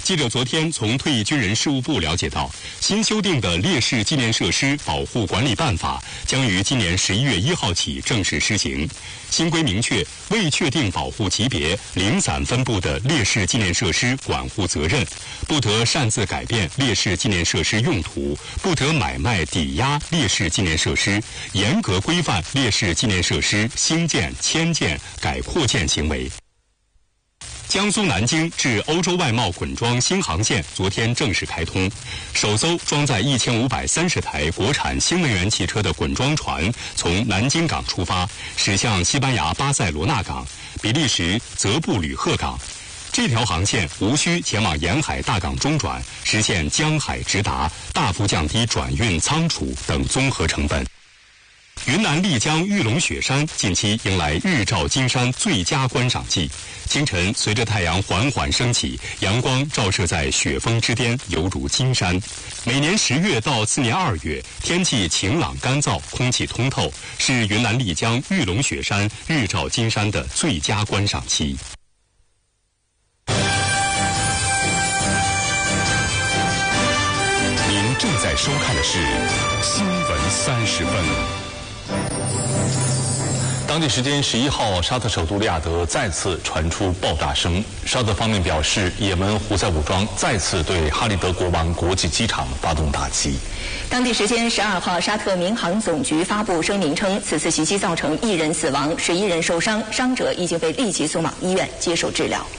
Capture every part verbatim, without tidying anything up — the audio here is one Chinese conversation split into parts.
记者昨天从退役军人事务部了解到，新修订的烈士纪念设施保护管理办法将于今年十一月一号起正式施行。新规明确，未确定保护级别、零散分布的烈士纪念设施管护责任，不得擅自改变烈士纪念设施用途，不得买卖、抵押烈士纪念设施，严格规范烈士纪念设施兴建、迁建、改扩建行为。江苏南京至欧洲外贸滚装新航线昨天正式开通，首艘装载一千五百三十台国产新能源汽车的滚装船从南京港出发，驶向西班牙巴塞罗那港、比利时泽布吕赫港。这条航线无需前往沿海大港中转，实现江海直达，大幅降低转运、仓储等综合成本。云南丽江玉龙雪山近期迎来日照金山最佳观赏季。清晨，随着太阳缓缓升起，阳光照射在雪峰之巅，犹如金山。每年十月到次年二月，天气晴朗干燥，空气通透，是云南丽江玉龙雪山日照金山的最佳观赏期。 您正在收看的是新闻三十分。当地时间十一号，沙特首都利雅得再次传出爆炸声。沙特方面表示，也门胡塞武装再次对哈利德国王国际机场发动打击。 当地时间十二号，沙特民航总局发布声明称，此次袭击造成一人死亡，十一人受伤，伤者已经被立即送往医院接受治疗。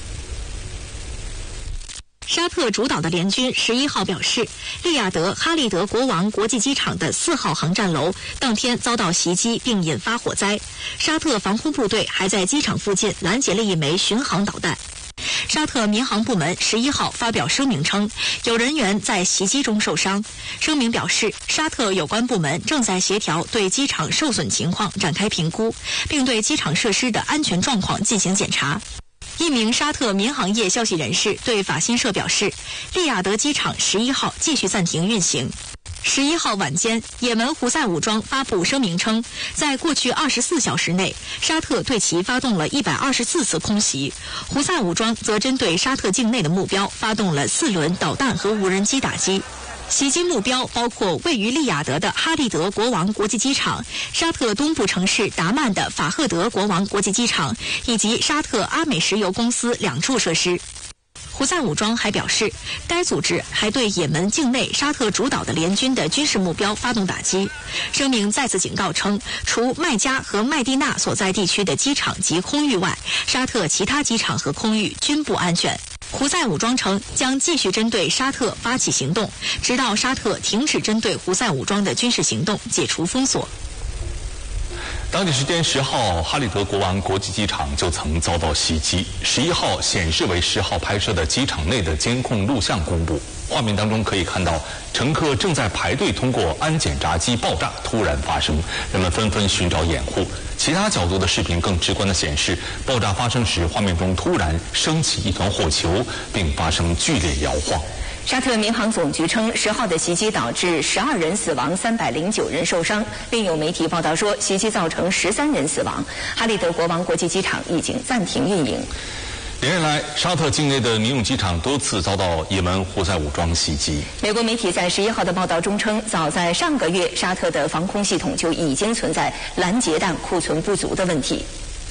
沙特主导的联军十一号表示，利雅得哈利德国王国际机场的四号航站楼当天遭到袭击并引发火灾，沙特防空部队还在机场附近拦截了一枚巡航导弹。沙特民航部门十一号发表声明称，有人员在袭击中受伤。声明表示，沙特有关部门正在协调对机场受损情况展开评估，并对机场设施的安全状况进行检查。一名沙特民航业消息人士对法新社表示，利雅得机场十一号继续暂停运行。十一号晚间，也门胡塞武装发布声明称，在过去二十四小时内，沙特对其发动了一百二十四次空袭。胡塞武装则针对沙特境内的目标发动了四轮导弹和无人机打击。袭击目标包括位于利雅得的哈利德国王国际机场、沙特东部城市达曼的法赫德国王国际机场以及沙特阿美石油公司两处设施。胡塞武装还表示，该组织还对也门境内沙特主导的联军的军事目标发动打击。声明再次警告称，除麦加和麦地那所在地区的机场及空域外，沙特其他机场和空域均不安全。胡塞武装称将继续针对沙特发起行动，直到沙特停止针对胡塞武装的军事行动，解除封锁。 当地时间十号，哈利德国王国际机场就曾遭到袭击。十一号显示为十号拍摄的机场内的监控录像公布，画面当中可以看到乘客正在排队通过安检闸机，爆炸突然发生，人们纷纷寻找掩护。其他角度的视频更直观地显示，爆炸发生时，画面中突然升起一团火球，并发生剧烈摇晃。 沙特民航总局称，十号的袭击导致十二人死亡，三百零九人受伤。另有媒体报道说，袭击造成十三人死亡。哈利德国王国际机场已经暂停运营。 连日来，沙特境内的民用机场多次遭到也门胡塞武装袭击。 美国媒体在十一号的报道中称，早在上个月，沙特的防空系统就已经存在拦截弹库存不足的问题。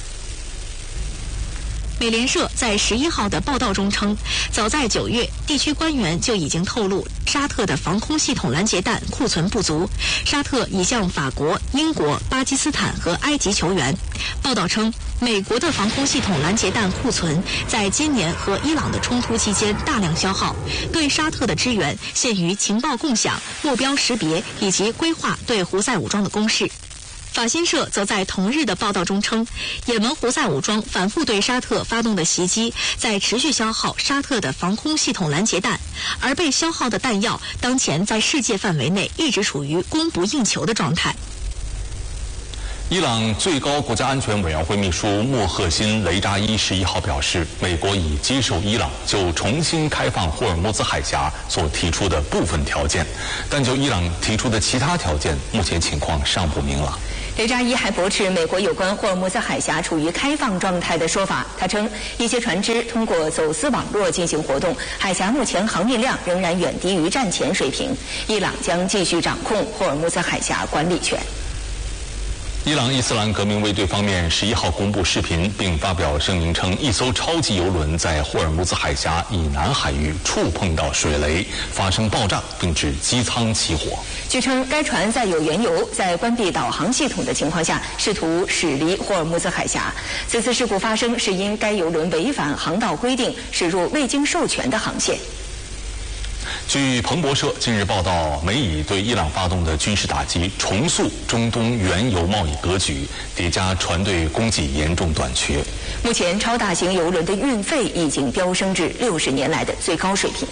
美联社在十一号的报道中称，早在九月，地区官员就已经透露沙特的防空系统拦截弹库存不足。沙特已向法国、英国、巴基斯坦和埃及求援。报道称，美国的防空系统拦截弹库存在今年和伊朗的冲突期间大量消耗，对沙特的支援限于情报共享、目标识别以及规划对胡塞武装的攻势。法新社则在同日的报道中称，也门胡塞武装反复对沙特发动的袭击在持续消耗沙特的防空系统拦截弹，而被消耗的弹药当前在世界范围内一直处于供不应求的状态。 伊朗最高国家安全委员会秘书莫赫辛·雷扎伊十一号表示，美国已接受伊朗就重新开放霍尔木兹海峡所提出的部分条件，但就伊朗提出的其他条件，目前情况尚不明朗。 雷扎伊还驳斥美国有关霍尔木兹海峡处于开放状态的说法。他称，一些船只通过走私网络进行活动，海峡目前航运量仍然远低于战前水平。伊朗将继续掌控霍尔木兹海峡管理权。 伊朗伊斯兰革命卫队方面十一号公布视频，并发表声明称，一艘超级油轮在霍尔木兹海峡以南海域触碰到水雷，发生爆炸，并致机舱起火。 据称，该船载有原油，在关闭导航系统的情况下，试图驶离霍尔木兹海峡。此次事故发生是因该油轮违反航道规定，驶入未经授权的航线。 据彭博社近日报道，美以对伊朗发动的军事打击重塑中东原油贸易格局，叠加船队供给严重短缺。 目前，超大型油轮的运费已经飙升至六十年来的最高水平。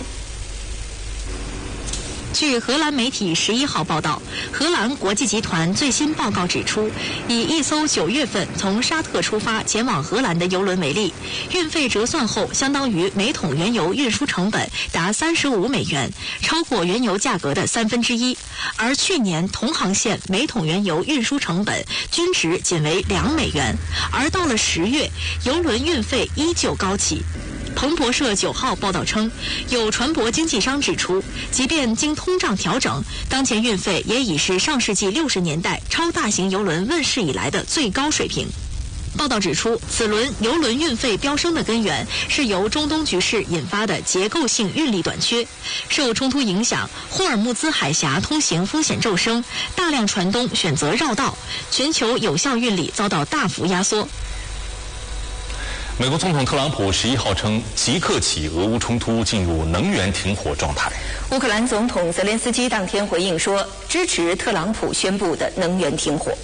据荷兰媒体十一号报道，荷兰国际集团最新报告指出，以一艘九月份从沙特出发前往荷兰的油轮为例，运费折算后相当于每桶原油运输成本达三十五美元，超过原油价格的三分之一。而去年同航线每桶原油运输成本均值仅为两美元，而到了十月，油轮运费依旧高企。彭博社九号报道称，有船舶经纪商指出，即便经通胀调整，当前运费也已是上世纪六十年代超大型邮轮问世以来的最高水平。报道指出，此轮邮轮运费飙升的根源是由中东局势引发的结构性运力短缺。受冲突影响，霍尔木兹海峡通行风险骤升，大量船东选择绕道，全球有效运力遭到大幅压缩。 美国总统特朗普十一号称，即刻起俄乌冲突进入能源停火状态。 乌克兰总统泽连斯基当天回应说，支持特朗普宣布的能源停火。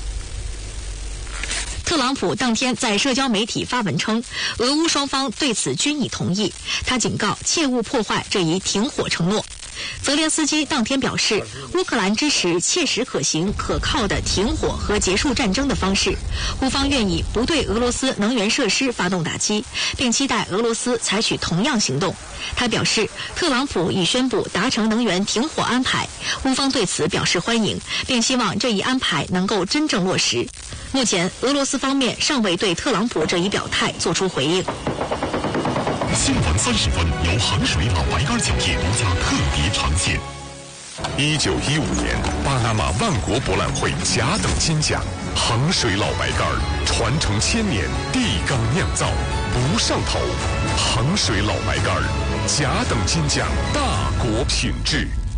特朗普当天在社交媒体发文称，俄乌双方对此均已同意。他警告切勿破坏这一停火承诺。泽连斯基当天表示，乌克兰支持切实可行、可靠的停火和结束战争的方式。乌方愿意不对俄罗斯能源设施发动打击，并期待俄罗斯采取同样行动。他表示，特朗普已宣布达成能源停火安排，乌方对此表示欢迎，并希望这一安排能够真正落实。目前，俄罗斯方面尚未对特朗普这一表态作出回应。 新闻三十分由衡水老白干酒业独家特别呈现。 一九一五年，巴拿马万国博览会甲等金奖，衡水老白干传承千年，地缸酿造，不上头。衡水老白干甲等金奖，大国品质。